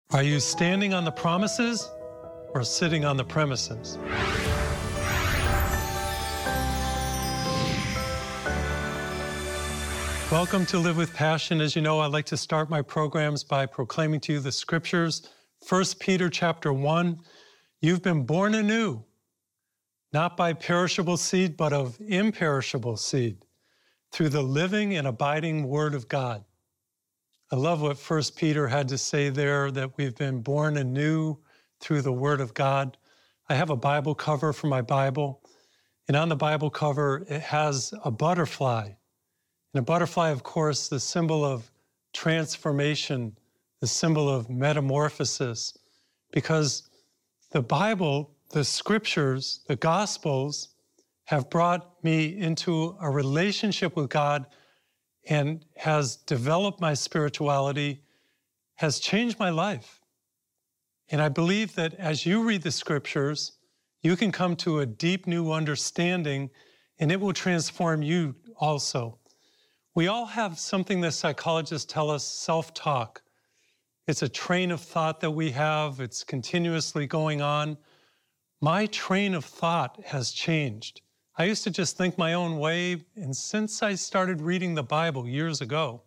Are you standing on the promises or sitting on the premises? Welcome to Live with Passion. As you know, I like to start my programs by proclaiming to you the scriptures. 1 Peter chapter 1, you've been born anew, not by perishable seed, but of imperishable seed, through the living and abiding word of God. I love what 1 Peter had to say there, that we've been born anew through the word of God. I have a Bible cover for my Bible, and on the Bible cover, it has a butterfly. And a butterfly, of course, the symbol of transformation, the symbol of metamorphosis, because the Bible, the scriptures, the Gospels have brought me into a relationship with God and has developed my spirituality, has changed my life. And I believe that as you read the scriptures, you can come to a deep new understanding, and it will transform you also. We all have something that psychologists tell us, self-talk. It's a train of thought that we have. It's continuously going on. My train of thought has changed. I used to just think my own way, and since I started reading the Bible years ago,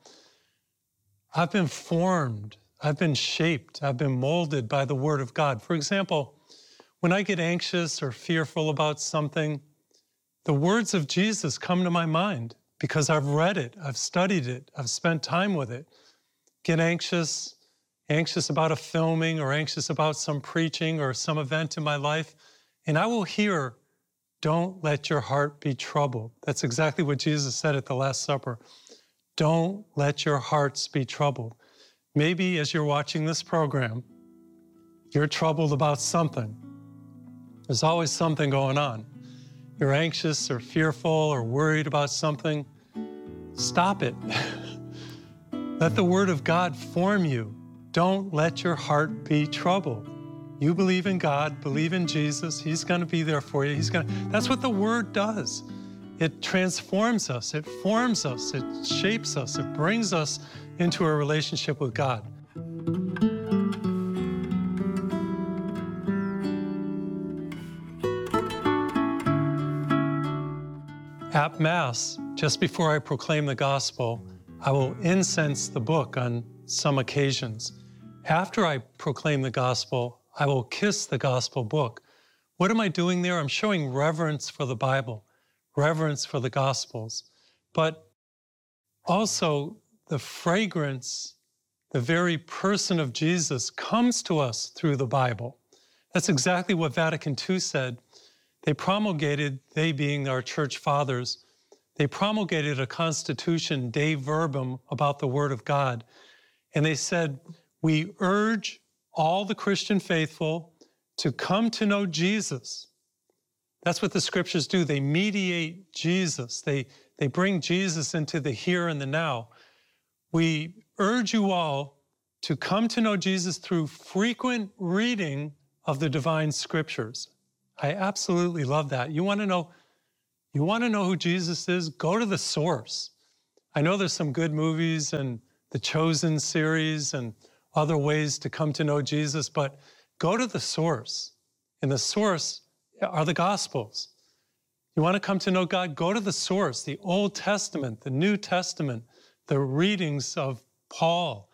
I've been formed, I've been shaped, I've been molded by the Word of God. For example, when I get anxious or fearful about something, the words of Jesus come to my mind because I've read it, I've studied it, I've spent time with it. Get anxious about a filming or anxious about some preaching or some event in my life, and I will hear, "Don't let your heart be troubled." That's exactly what Jesus said at the Last Supper. Don't let your hearts be troubled. Maybe as you're watching this program, you're troubled about something. There's always something going on. You're anxious or fearful or worried about something. Stop it. Let the Word of God form you. Don't let your heart be troubled. You believe in God, believe in Jesus. He's going to be there for you. That's what the Word does. It transforms us, it forms us, it shapes us, it brings us into a relationship with God. At Mass, just before I proclaim the gospel, I will incense the book on some occasions. After I proclaim the gospel, I will kiss the gospel book. What am I doing there? I'm showing reverence for the Bible, reverence for the Gospels, but also the fragrance, the very person of Jesus comes to us through the Bible. That's exactly what Vatican II said. They promulgated, they being our church fathers, they promulgated a constitution, Dei Verbum, about the Word of God. And they said, we urge all the Christian faithful to come to know Jesus. That's what the scriptures do. They mediate Jesus. They bring Jesus into the here and the now. We urge you all to come to know Jesus through frequent reading of the divine scriptures. I absolutely love that. You want to know who Jesus is? Go to the source. I know there's some good movies and the Chosen series and other ways to come to know Jesus, but go to the source. And the source are the Gospels. You want to come to know God? Go to the source, the Old Testament, the New Testament, the readings of Paul,